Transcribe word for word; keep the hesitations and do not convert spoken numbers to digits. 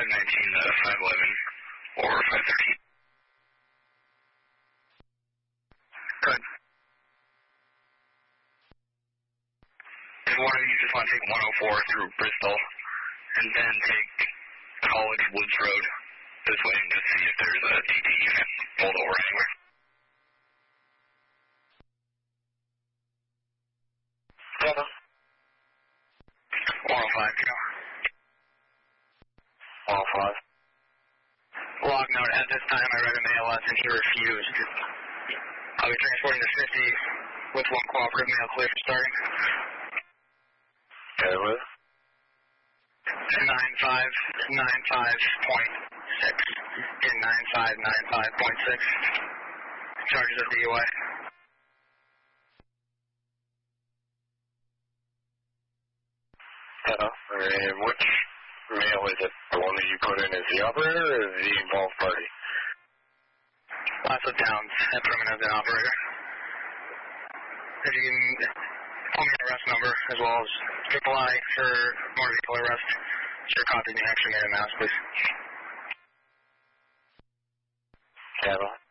five nineteen to five eleven or five thirteen. Good. If one of you just want to take one oh four through Bristol and then take College Woods Road this way and just see if there's a T T unit pulled over anywhere. Seven. one oh five, Joe. one oh five. Log note, at this time I read a M A L S and he refused. I'll be transporting to fifty with one cooperative male clear for starting. Okay, with? nine five nine five point six. In nine five nine five point six. Charges of D U I. Uh, and which male is it? The one that you put in as the operator or the involved party? Lots of downs at primitive and operator. If you can tell me the arrest number as well as triple I for motor vehicle arrest. Sure copy me, actually made a mask, please. Channel.